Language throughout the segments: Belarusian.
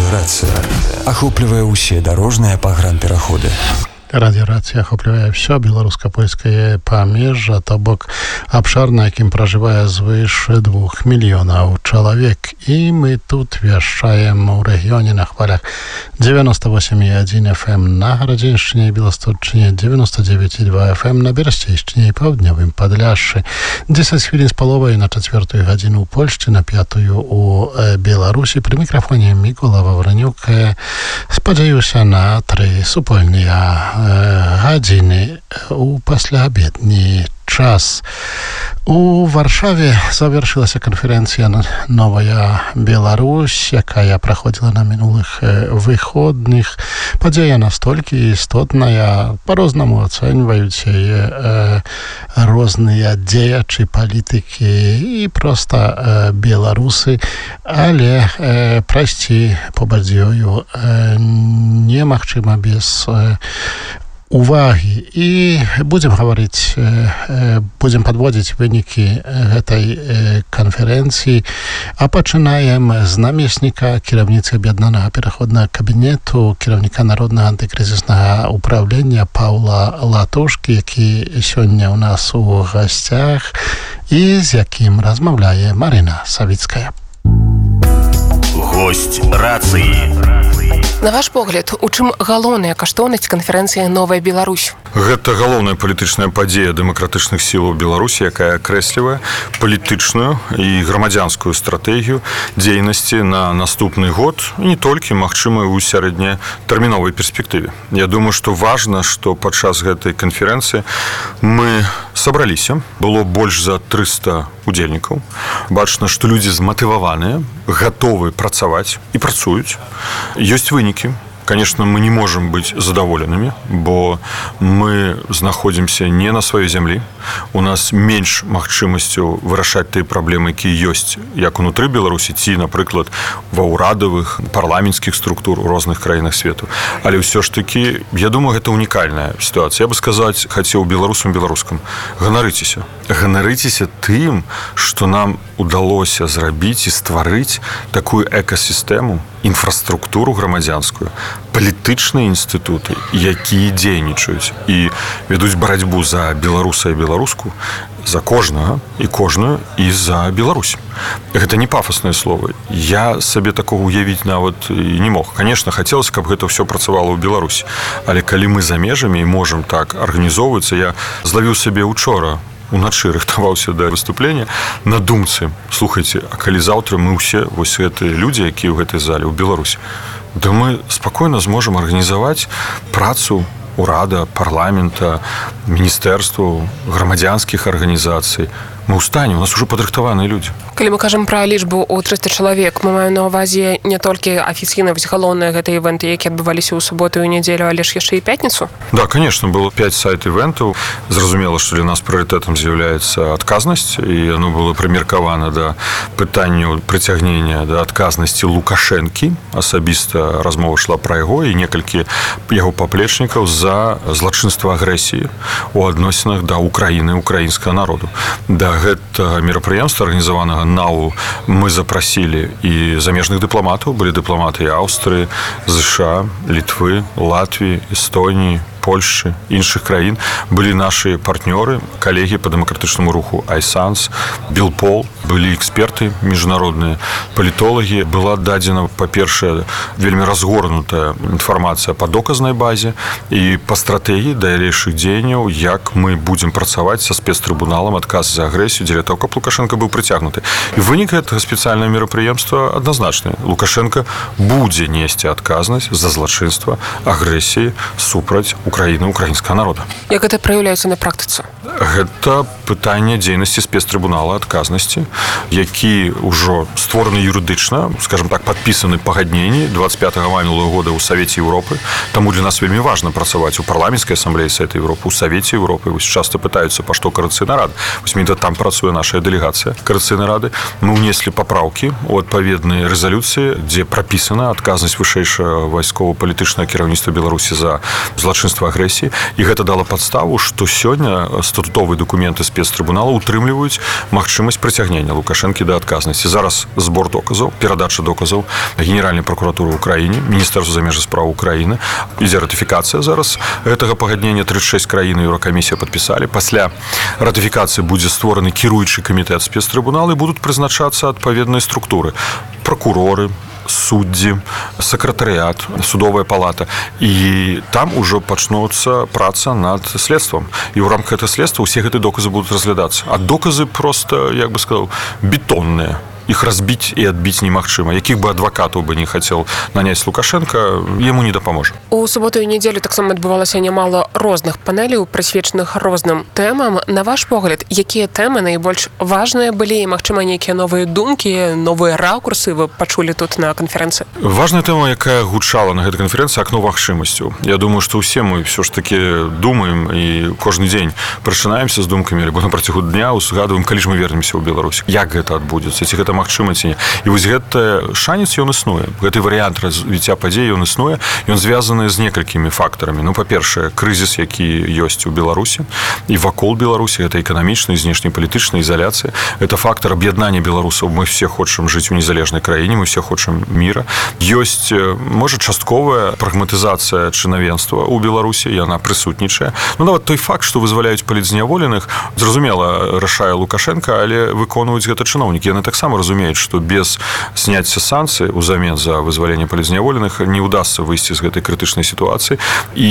Радиорация охоплівае ўсе дарожныя пагранпераходы. Радиорация охопляе все беларуска-польскае памежжа, то бок абшар, на якім пражывае звыш 2 мільёнаў чалавек. І мы тут вяшчаем у рэгіёне на хвалях 98,1 FM на Гарадзеншчыне і Беласточчыне, 99,2 FM на Берасцейшчыне і Паўднёвым Падляшшы, 10 хвілін з паловай на 4 гадзіну ў Польшчы, на 5 у Беларусі. Пры мікрафоне Мікола Вавранюк. Спадзяюся на 3 супольныя гадзіны у пасляабедні час. У Варшаве завяршылася канферэнцыя «Новая Беларусь», якая праходзіла на мінулых выходных. Падзея настолькі істотная, па-рознаму ацэньваюць яе розныя дзеячы, палітыкі і проста беларусы, але прайсці побач з ёю немагчыма без увагі. І будзем гаварыць, будзем падводзіць вынікі гэтай канферэнцыі, а пачынаем з намесніка кіраўніцы аб'яднанага пераходнага кабінету, кіраўніка народнага антыкрызіснага ўправлення Паўла Латушкі, які сёння ў нас у гасцях і з якім размаўляе Марына Савіцкая. Госць рацыі. На ваш погляд, у чым галоўная каштоўнасць канферэнцыі «Новая Беларусь»? Гэта галоўная палітычная падзея дэмакратычных сілаў Беларусі, якая акрэслівае палітычную і грамадзянскую стратэгію дзейнасці на наступны год, не толькі, магчыма, у сярэднятэрміновай перспектыве. Я думаю, што важна, што падчас гэтай канферэнцыі мы сабраліся. Было больш за 300 удзельнікаў. Бачна, што людзі зматываваныя, гатовы працаваць і працуюць. Ёсць вынікі. Конечно, мы не можем быть задоволенными, бо мы знаходзімся не на сваёй зямлі. У нас менш магчымасцяў вырашаць тыя праблемы, якія ёсць як унутры Беларусі, ці, напрыклад, ва ўрадавых, парламенцкіх структур у розных краінах свету. Але ўсё ж такі, я думаю, гэта унікальная сітуацыя. Я бы сказаць хацеў беларусам беларускам: ганарыцеся. Ганарыцеся тым, што нам удалося зрабіць і стварыць такую экасістэму, інфраструктуру грамадзянскую, палітычныя інстытуты, якія дзейнічаюць і вядуць барацьбу за беларуса і беларуску, за кожнага і кожную і за Беларусь. Гэта не пафасныя словы. Я сабе такого уявіць нават і не мог. Конечно, хацелася, каб гэта ўсё працавала ў Беларусі. Але калі мы за межамі і можам так арганізоўвацца, я злавіў сабе учора, уначы рыхтаваўся да выступлення на думцы: слухайце, а калі заўтра мы ўсе вось гэтыя людзі, якія ў гэтай зале ў Беларусі, да мы спакойна зможам арганізаваць працу урада, парламента, міністэрстваў, грамадзянскіх арганізацый. Мы ўстанем, у нас ужо падрыхтаваныя людзі. Калі мы кажам пра лічбу ў 300 чалавек, мы маем на ўвазе не толькі афіцыйна галоўныя гэтыя івенты, якія адбываліся ў суботу і нядзелю, але ж яшчэ і пятніцу? Да, конечно, было 5 сайт-івентаў. Зразумела, што для нас прыоритетам з'яўляецца адказнасць, і оно было прымеркавана да пытанняў прыцягнення да адказнасці Лукашэнкі. Асабіста размова шла пра яго і некалькі яго паплечнікаў за злачынства агрэсіі у адносінах да Украіны, украінскага народу. Да гэтага мерапрыемства, арганізаванага НАУ, мы запрасілі і замежных дыпламатаў. Былі дыпламаты Аўстрыі, ЗША, Літвы, Латвіі, Эстоніі, Польшчы, іншых краін. Былі нашы партнёры, калегі па дэмакратычнаму руху Айсанс, Білпол, былі эксперты міжнародныя, палітолагі. Была дадзена, па-першае, вельмі разгорнутая інфармацыя па доказнай базе і па стратэгіі далейшых дзеянняў, як мы будзем працаваць са спецтрыбуналам адказ за агрэсію дзеля таго, каб Лукашенко быў прыцягнуты. І вынік гэтага спецыяльнага мерапрыемства адназначны. Лукашенко будзе несці адказнасць за злачынства агрэсіі супраць Украіны, украінскага народа. Як гэта праяўляецца на практыцы? Гэта пытанне дзейнасці спецтрыбунала адказнасці, які ўжо створаны юрыдычна, скажем так, падпісаны пагадненні 25 мая минулого года ў Савеце Еўропы. Таму для нас вельмі важна працаваць у парламенцкай асамблеі Савета Еўропы, у Савеце Еўропы. Вось часта пытаюцца, па што Коордынацыйная рада. Вось менавіта там працуе наша дэлегацыя Коордынацыйнай рады. Мы ўнеслі папраўкі ў адпаведныя рэзалюцыі, дзе прапісана адказнасць вышэйшага вайскова-палітычнага кіраўніцтва Беларусі за злачынства агрэсіі. І гэта дала падставу, што сёння статут гуртовыя дакументы спецтрыбунала утрымліваюць магчымасць прыцягнення Лукашэнкі да адказнасці. Зараз збор доказаў, перадача доказаў Генеральнай прокуратуры ўкраіне, Міністэрства замежных спраў Украіны. Ідзе ратыфікацыя зараз гэтага пагаднення. 36 краін і Еўракамісія падпісалі. Пасля ратыфікацыі будзе створаны кіруючы камітэт спецтрыбунала і будуць прызначацца адпаведныя структуры. Прокуроры, суддзі, сакратарыят, судовая палата. І там ужо пачнуцца праца над следствам. І ў рамках гэтага следства ўсе гэтыя доказы будуць разглядацца. А доказы проста, як бы сказаў, бетонныя. Іх разбіць і адбіць немагчыма. Якіх бы адвакатаў бы не хацеў наняць Лукашенка, яму не дапаможа. У суботу і нядзелю таксама адбывалася нямала розных панеляў, прысвечаных розным тэмам. На ваш погляд, якія тэмы найбольш важныя былі і, магчыма, нейкія новыя думкі, новыя ракурсы вы пачулі тут на канферэнцыі? Важная тэма, якая гучала на гэтай канферэнцыі, акно магчымасцяў. Я думаю, што ўсе мы ўсё ж такі думаем і кожны дзень прачынаемся з думкамі, альбо на працягу дня узгадваем, калі ж мы вернемся ў Беларусь. Як гэта адбудзецца? Ці гэта магчыма ці не. І вось гэты шанец ён існуе. Гэты варыянт развіцця падзей ён існуе. Ён звязаны з некалькімі фактарамі. Ну, па-першае, крызіс, які ёсць у Беларусі і вакол Беларусі, гэта эканамічная, знешнепалітычная ізаляцыя. Гэта фактар аб'яднання беларусаў. Мы все хочам жыць у незалежнай краіне, мы все хочам міра. Ёсць, можа, частковая прагматызацыя чынавенства ў Беларусі, яна прысутнічае. Ну, нават той факт, што вызваляюць палітзняволеных, зразумела, рашае Лукашенка, але выконваюць гэта чыноўнікі. Яны таксама разумеюць, што без сняцця санкцый узамен за вызваленне палітзняволеных не ўдасца выйсці з гэтай крытычнай сітуацыі.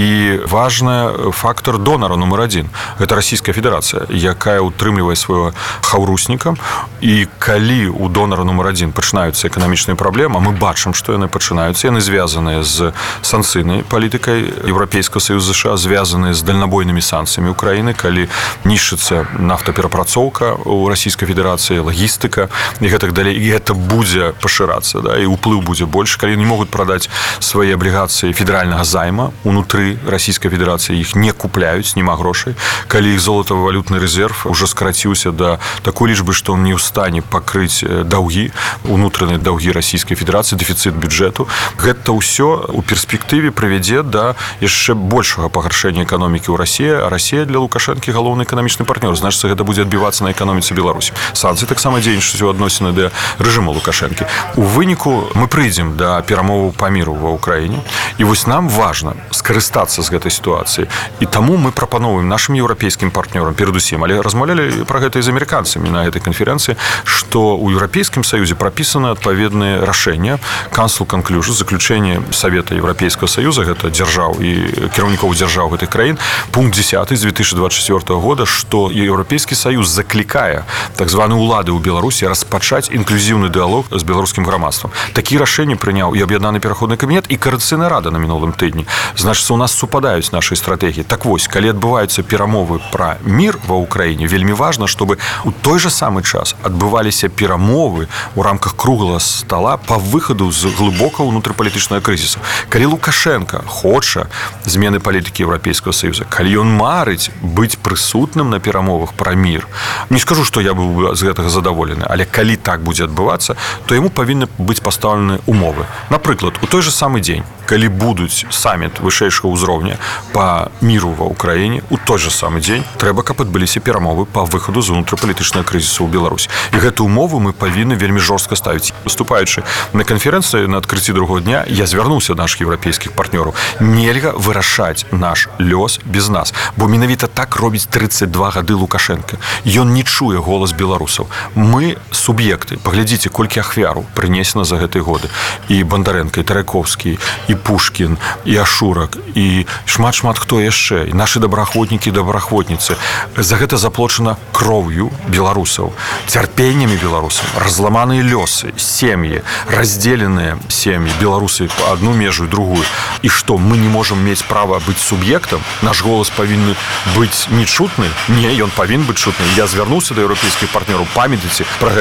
І важны фактар донара нумар 1. Гэта Расійская Федэрацыя, якая утрымлівае свайго хаўрусніка. І калі у донара нумар 1 пачынаюцца эканамічныя праблемы, мы бачым, што яны пачынаюцца. Яны звязаныя з санкцыйнай палітыкай Еўрапейскага Саюза США, звязаныя з дальнабойнымі санкцыямі Украіны, калі нішчыцца нафтаперапрацоўка ў Расійскай Федэрацыі, лагістыка і гэтак далей. І гэта будзе пашырацца, да, і ўплыў будзе больш, калі не могуць прадаць свае аблігацыі федэральнага займа унутры Расійскай Федэрацыі, іх не купляюць, няма грошай. Калі іх золатава-валютны рэзерв уже скараціўся да такой лічбы, што он не ў стане пакрыць даўгі, унутраныя даўгі Расійскай Федэрацыі, дэфіцыт бюджэту. Гэта ўсё у перспектыве прывядзе да яшчэ большага пагаршэння эканомікі ў Расіі, а Расія для Лукашэнкі галоўны эканамічны партнёр. Значыцца, гэта будзе адбівацца на эканоміцы Беларусі. Санкцыі таксама дзейнічаюць у адносіны да рэжыму Лукашэнкі. У выніку мы прыйдзем да перамоваў па міру ва ўкраіне. І вось нам важна скарыстацца з гэтай сітуацыі. І таму мы прапановваем нашым еўрапейскім партнёрам перадусім, але размаўлялі пра гэта і з амерыканцамі на гэтай канферэнцыі, што ў Еўрапейскім Саюзе прапісаны адпаведныя рашэння Council Conclusion, заключэнне Савета Еўрапейскага Саюза, гэта дзяржаў і кіраўнікоў дзяржаў гэтых краін, пункт 10 з 2024 года, што Еўрапейскі Саюз заклікае так званыя ўлады ў Беларусі распачаць інклюзіўны дыалог з беларускім грамадствам. Такі рашэнні прыняў і аб'яднаны пераходны камітэт, і Коордынацыйная рада на мінулым тыдні. Значыцца, у нас супадаюць нашы стратэгіі. Так вось, калі адбываюцца перамовы пра мір ва ўкраіне, вельмі важна, чтобы у той жа самы час адбываліся перамовы ў рамках круглага стала па выхаду з глыбокага ўнутрыпалітычнага крызісу. Калі Лукашенка хоча змены палітыкі Еўрапейскага Саюза, калі ён марыць быць прысутным на перамовах пра мір, не скажу, што я быў з гэтага задаволены, але калі так будзе адбывацца, то яму павінны быць пастаўлены умовы. Напрыклад, у той же самы дзень, калі будуць саміт вышэйшага ўзроўня па міру ва ўкраіне, у той же самы дзень трэба, каб адбыліся перамовы па выхаду з унутрыпалітычнага крызісу ў Беларусі. І гэту умову мы павінны вельмі жорстка ставіць. Выступаючы на канферэнцыі на адкрыцці другого дня, я звярнуўся да нашых еўрапейскіх партнёраў. Нельга вырашаць наш лёс без нас, бо менавіта так робіць 32 гады Лукашенка. Ён не чуе голас беларусаў. Мы суб'екты. Паглядзіце, колькі ахвяраў прынесена за гэтыя годы. І Бандарэнка, і Тарайковскі, і Пушкін, і Ашурак, і шмат-шмат хто яшчэ, і нашы добраахвотнікі і добраахвотніцы. За гэта заплочана кроўю беларусаў, цярпеннямі беларусаў, разламаныя лёсы, сем'і, раздзеленыя сем'і, беларусы па адну межу і другую. І што, мы не можам мець права быць суб'ектам? Наш голас павінны быць нечутны? Не, ён павінен быць чутны. Я звярнуўся да еўрапейскіх партнёраў, памятайце пра гэта.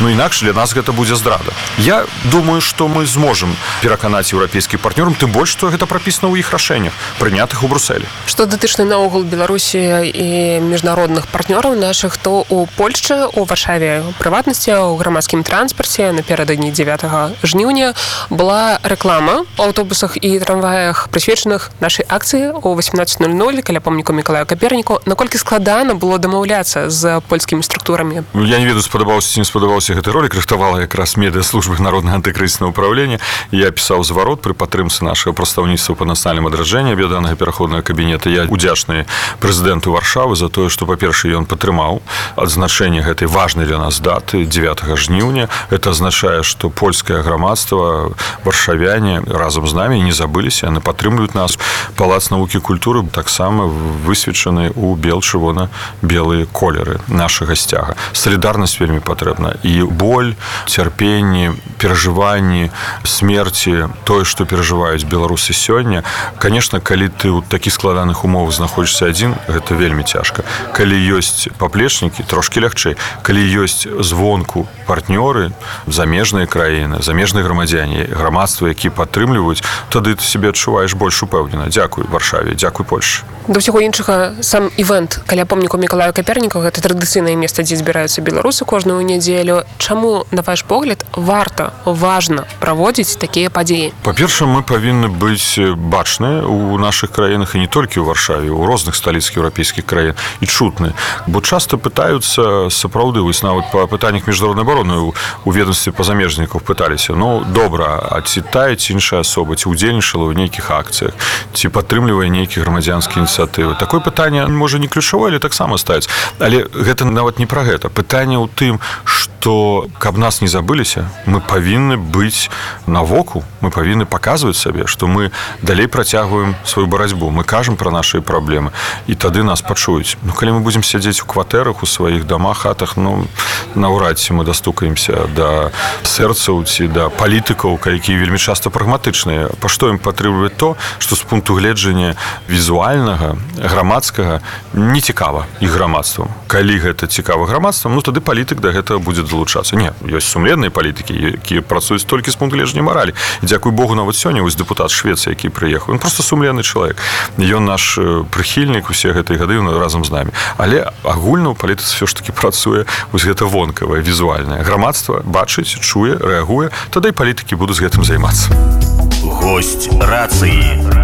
Ну інакш для нас гэта будзе здрада. Я думаю, што мы зможам пераканаць еўрапейскіх партнёраў, тым больш, што гэта прапісана ў іх рашэннях, прынятых у Брусэлі. Што датычна наогул Беларусі і міжнародных партнёраў нашых, то у Польшчы, у Варшаве, у прыватнасці, у грамадскім транспарце напярэдадні 9 жніўня была рэклама ў аўтобусах і трамваях, прысвечаных нашай акцыі о 18:00 каля помніку Мікалаю Каперніку. Наколькі складана было дамаўляцца з польскімі структурамі? Я не ведаю, спадабаўся ці не спадабаўся гэты ролик, рыхтавала якраз медыаслужбы народнага антыкрызіснага ўправлення. Я пісаў зварот пры падтрымцы нашага прадстаўніцтва па нацыянальным адраджэнні аб'яднанага пераходнага кабінета. Я удзячны прэзідэнту Варшавы за тое, што, па-першае, ён падтрымаў адзначэнне гэтай важнай для нас даты 9 жніўня. Это азначае, што польскае грамадства, варшавяне разам з намі не забыліся, яны падтрымліваюць нас. Палац навукі і культуры таксама высвечаны ў бел-чырвона-белыя колеры нашага сцяга. Салідарнасць вельмі патрэбна. І боль, цярпенні, перажыванні, смерці, тое, што перажываюць беларусы сёння. Конечно, калі ты ў такіх складаных умовах знаходзішся адзін, гэта вельмі цяжка. Калі ёсць паплечнікі, трошкі лягчэй. Калі ёсць звонку партнёры, замежныя краіны, замежныя грамадзяне, грамадства, якія падтрымліваюць, тады ты себе адчуваеш больш упэўнена. Дзякуй Варшаве, дзякуй Польшчы. Да ўсяго іншага, сам івент каля помніку Мікалаю Каперніку — гэта традыцыйнае месца, дзе збіраюцца беларусы кожную нядзелю. Чаму, на ваш погляд, варта, важна праводзіць такія падзеі? Па-першае, мы павінны быць бачныя ў нашых краінах, і не толькі ў Варшаве, у розных сталіцах еўрапейскіх краін, і чутны. Бо часта пытаюцца, сапраўды, вось нават па пытаннях міжнароднай абароны у ведомстве па замежнікаў пыталіся: ну, добра, а ці тая ці іншая асоба, ці удзельнічала ў нейкіх акцыях, ці падтрымлівае нейкія грамадзянскія ініцыятывы. Такое пытанне, можа, не ключавое, але таксама ставіць. Але гэта нават не пра гэта. Пытанне ў тым, што, каб нас не забыліся, мы павінны быць навокал, мы павінны паказваць сабе, што мы далей працягваем сваю барацьбу, мы кажам пра нашы праблемы, і тады нас пачуюць. Ну, калі мы будзем сядзець у кватэрах, у сваіх дамах, хатах, ну, наўрад ці мы дастукаемся да сэрцаў ці да палітыкаў, якія вельмі часта прагматычныя. Па што ім падтрымліваць то, што з пункту гледжання візуальнага, грамадскага не цікава іх грамадствам. Калі гэта цікава грамадствам, ну, тады палітык да гэтага будзе далучацца. Не, ёсць сумленныя палітыкі, якія працуюць толькі з пункту гледжання маралі. І дзякуй Богу, нават сёння вось дэпутат Швецыі, які прыехаў, ён проста сумленны чалавек. Ён наш прыхільнік усе гэтыя гады разам з намі. Але агульна ў палітыцы ўсё ж такі працуе вось гэта вонкавае, візуальнае. Грамадства бачыць, чуе, рэагуе, тады і палітыкі будуць гэтым займацца. Госць рацыі.